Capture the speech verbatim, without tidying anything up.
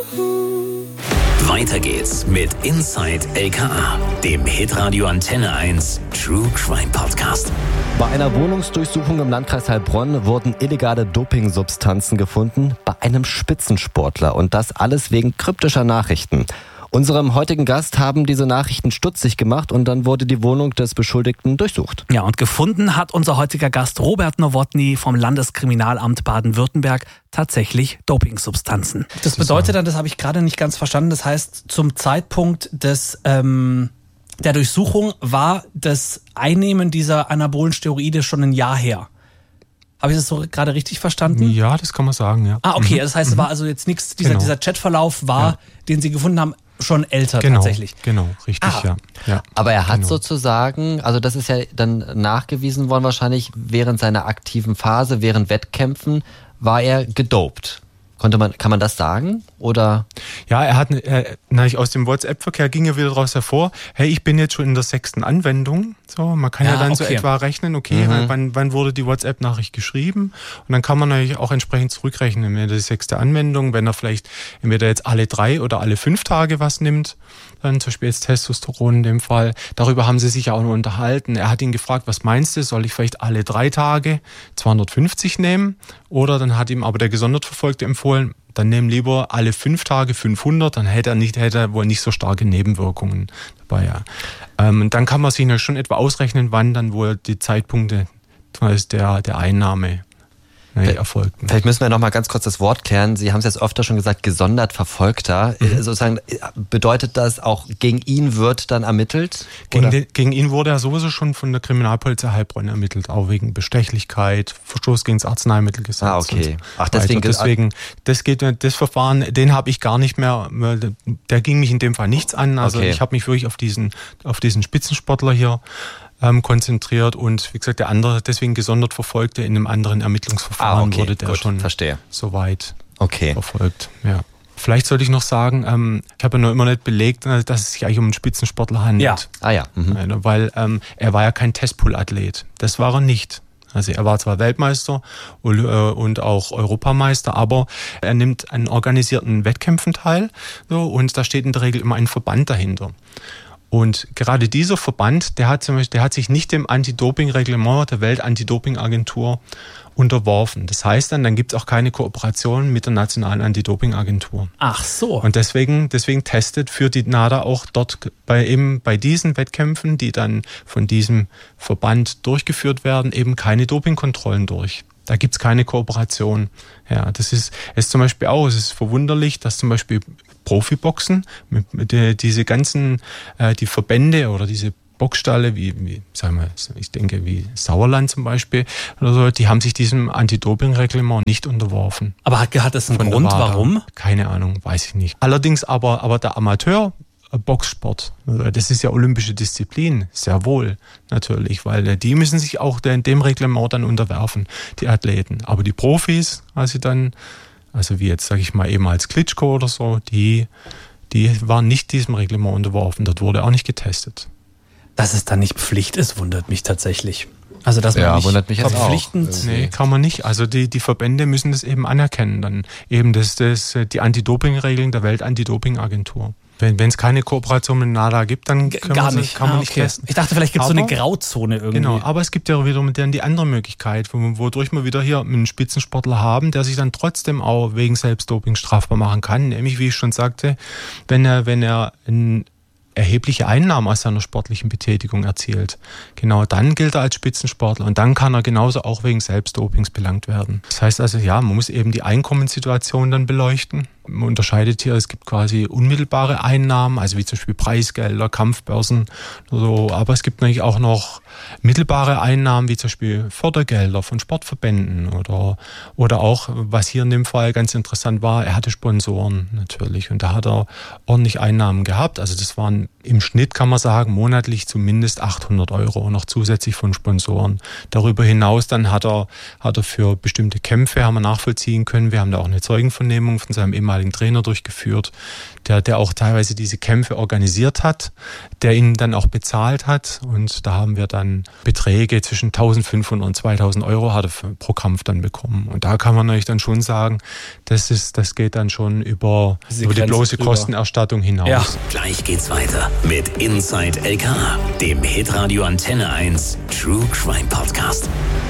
Weiter geht's mit Inside L K A, dem Hitradio Antenne eins True Crime Podcast. Bei einer Wohnungsdurchsuchung im Landkreis Heilbronn wurden illegale Dopingsubstanzen gefunden bei einem Spitzensportler. Und das alles wegen kryptischer Nachrichten. Unserem heutigen Gast haben diese Nachrichten stutzig gemacht und dann wurde die Wohnung des Beschuldigten durchsucht. Ja, und gefunden hat unser heutiger Gast Robert Nowotny vom Landeskriminalamt Baden-Württemberg tatsächlich Dopingsubstanzen. Das bedeutet dann, das habe ich gerade nicht ganz verstanden, das heißt, zum Zeitpunkt des ähm, der Durchsuchung war das Einnehmen dieser anabolen Steroide schon ein Jahr her. Habe ich das so gerade richtig verstanden? Ja, das kann man sagen, ja. Ah, okay, mhm. das heißt, es war also jetzt nichts, dieser, genau. dieser Chatverlauf war, ja. den Sie gefunden haben, schon älter genau, tatsächlich. Genau, richtig, ah. ja. ja. Aber er hat genau. sozusagen, also das ist ja dann nachgewiesen worden wahrscheinlich, während seiner aktiven Phase, während Wettkämpfen, war er gedopt. Konnte man, kann man das sagen? Oder? Ja, er hat, er, na, aus dem WhatsApp-Verkehr ging er wieder daraus hervor, hey, ich bin jetzt schon in der sechsten Anwendung. So, man kann ja, ja dann okay. so etwa rechnen, okay, mhm. wann, wann wurde die WhatsApp-Nachricht geschrieben? Und dann kann man natürlich auch entsprechend zurückrechnen, wenn er die sechste Anwendung, wenn er vielleicht entweder jetzt alle drei oder alle fünf Tage was nimmt, dann zum Beispiel jetzt Testosteron in dem Fall. Darüber haben sie sich ja auch noch unterhalten. Er hat ihn gefragt, was meinst du, soll ich vielleicht alle drei Tage zweihundertfünfzig nehmen? Oder dann hat ihm aber der gesondert Verfolgte empfohlen, dann nehmen lieber alle fünf Tage fünfhundert, dann hätte er nicht, hätte er wohl nicht so starke Nebenwirkungen dabei. Ja. Ähm, dann kann man sich ja schon etwa ausrechnen, wann dann wohl die Zeitpunkte der, der Einnahme Nee, erfolgten. Vielleicht müssen wir noch mal ganz kurz das Wort klären. Sie haben es jetzt öfter schon gesagt, gesondert Verfolgter. Mhm. Sozusagen bedeutet das auch, gegen ihn wird dann ermittelt? Gegen, den, gegen ihn wurde er sowieso schon von der Kriminalpolizei Heilbronn ermittelt, auch wegen Bestechlichkeit, Verstoß gegen das Arzneimittelgesetz. Ah, okay. So Ach, deswegen, deswegen das geht, das Verfahren, den habe ich gar nicht mehr, der ging mich in dem Fall nichts an. Also okay. ich habe mich wirklich auf diesen, auf diesen Spitzensportler hier Ähm, konzentriert und wie gesagt, der andere, deswegen gesondert Verfolgte in einem anderen Ermittlungsverfahren ah, okay, wurde der gut, schon verstehe. soweit okay. verfolgt. Ja. Vielleicht sollte ich noch sagen, ähm, ich habe ja noch immer nicht belegt, dass es sich eigentlich um einen Spitzensportler handelt. Ja. Ah ja. Mhm. Weil ähm, er war ja kein Testpool-Athlet. Das war er nicht. Also er war zwar Weltmeister und, äh, und auch Europameister, aber er nimmt an organisierten Wettkämpfen teil, so, und da steht in der Regel immer ein Verband dahinter. Und gerade dieser Verband, der hat zum Beispiel, der hat sich nicht dem Anti-Doping-Reglement der Welt-Anti-Doping-Agentur unterworfen. Das heißt dann, dann gibt es auch keine Kooperation mit der nationalen Anti-Doping-Agentur. Ach so. Und deswegen, deswegen testet für die NADA auch dort bei eben bei diesen Wettkämpfen, die dann von diesem Verband durchgeführt werden, eben keine Dopingkontrollen durch. Da gibt's keine Kooperation. Ja, das ist, ist zum Beispiel auch, es ist verwunderlich, dass zum Beispiel Profiboxen, mit, mit der, diese ganzen, äh, die Verbände oder diese Boxstalle, wie, wie, sagen wir, ich denke, wie Sauerland zum Beispiel, oder so, die haben sich diesem Anti-Doping-Reglement nicht unterworfen. Aber hat, hat das einen Von Grund, warum? Keine Ahnung, weiß ich nicht. Allerdings aber, aber der Amateur, Boxsport, das ist ja olympische Disziplin, sehr wohl natürlich, weil die müssen sich auch dem Reglement dann unterwerfen, die Athleten. Aber die Profis, also dann, also wie jetzt sage ich mal eben als Klitschko oder so, die, die waren nicht diesem Reglement unterworfen, dort wurde auch nicht getestet. Dass es dann nicht Pflicht ist, wundert mich tatsächlich. Also dass man ja, nicht wundert mich jetzt verpflichtend... auch. Nee, kann man nicht. Also die, die Verbände müssen das eben anerkennen, dann eben das, das, die Anti-Doping-Regeln der Welt-Anti-Doping-Agentur. Wenn es keine Kooperation mit NADA gibt, dann kann Gar man, nicht. kann man ah, nicht okay. testen. Ich dachte, vielleicht gibt es so eine Grauzone irgendwie. Genau, aber es gibt ja wiederum dann die andere Möglichkeit, wodurch wir wieder hier einen Spitzensportler haben, der sich dann trotzdem auch wegen Selbstdoping strafbar machen kann. Nämlich, wie ich schon sagte, wenn er, wenn er ein erhebliche Einnahmen aus seiner sportlichen Betätigung erzielt. Genau, dann gilt er als Spitzensportler und dann kann er genauso auch wegen Selbstdopings belangt werden. Das heißt also, ja, man muss eben die Einkommenssituation dann beleuchten. Man unterscheidet hier, es gibt quasi unmittelbare Einnahmen, also wie zum Beispiel Preisgelder, Kampfbörsen oder so, aber es gibt natürlich auch noch mittelbare Einnahmen, wie zum Beispiel Fördergelder von Sportverbänden oder, oder auch, was hier in dem Fall ganz interessant war, er hatte Sponsoren natürlich und da hat er ordentlich Einnahmen gehabt, also das waren im Schnitt, kann man sagen, monatlich zumindest achthundert Euro noch zusätzlich von Sponsoren. Darüber hinaus dann hat er, hat er für bestimmte Kämpfe, haben wir nachvollziehen können, wir haben da auch eine Zeugenvernehmung von seinem ehemaligen ehemaligen Trainer durchgeführt, der, der auch teilweise diese Kämpfe organisiert hat, der ihn dann auch bezahlt hat. Und da haben wir dann Beträge zwischen eintausendfünfhundert und zweitausend Euro hat er pro Kampf dann bekommen. Und da kann man natürlich dann schon sagen, das ist, das geht dann schon über, über die bloße drüber. Kostenerstattung hinaus. Ja. Gleich geht's weiter mit Inside L K A, dem Hitradio Antenne eins True Crime Podcast.